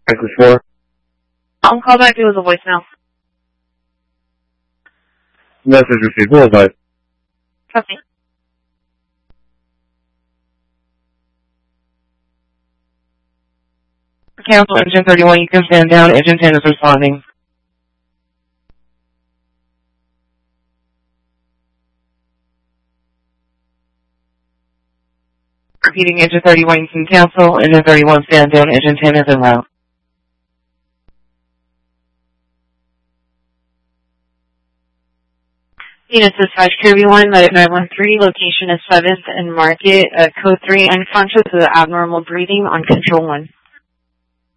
Message 4. I'll call back. It was a voicemail. Message received. What was I? Okay. Cancel engine 31, you can stand down, engine 10 is responding. Repeating, engine 31, you can cancel, engine 31, stand down, engine 10 is en route. Unit dispatch, Kirby 1, Medic 913, location is 7th and Market, code 3, unconscious with abnormal breathing on control 1.